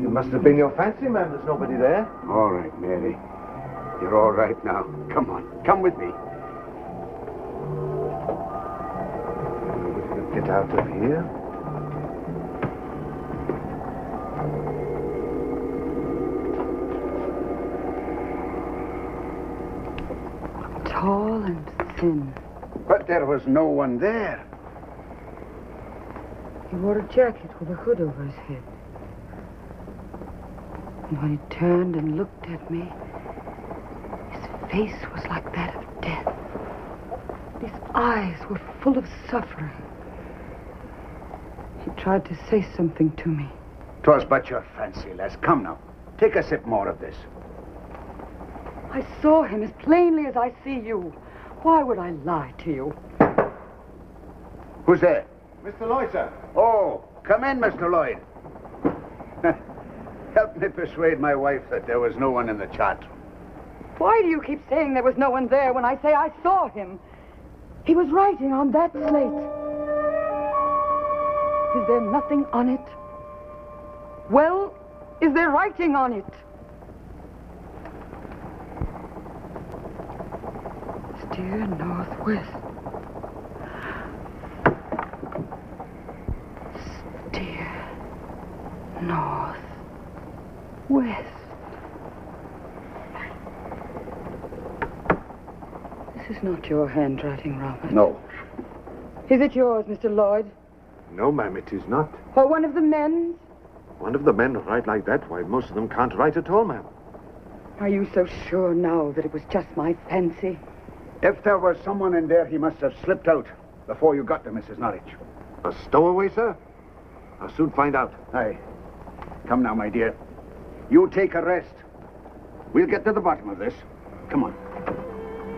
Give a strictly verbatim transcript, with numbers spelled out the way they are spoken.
It must have been your fancy, ma'am. There's nobody there. All right, Mary. You're all right now. Come on. Come with me. Get out of here. Tall and thin. But there was no one there. He wore a jacket with a hood over his head. And when he turned and looked at me, his face was like that of death. His eyes were full of suffering. He tried to say something to me. 'Twas but your fancy, lass. Come now. Take a sip more of this. I saw him as plainly as I see you. Why would I lie to you? Who's there? Mister Lloyd, sir. Oh, come in, Mister Lloyd. Help me persuade my wife that there was no one in the chart room. Why do you keep saying there was no one there when I say I saw him? He was writing on that slate. Is there nothing on it? Well, is there writing on it? Steer northwest. Steer northwest. This is not your handwriting, Robert. No. Is it yours, Mister Lloyd? No, ma'am, it is not. Or one of the men's? One of the men who write like that, why, most of them can't write at all, ma'am. Are you so sure now that it was just my fancy? If there was someone in there, he must have slipped out before you got to Missus Norwich. A stowaway, sir? I'll soon find out. Aye. Come now, my dear. You take a rest. We'll get to the bottom of this. Come on.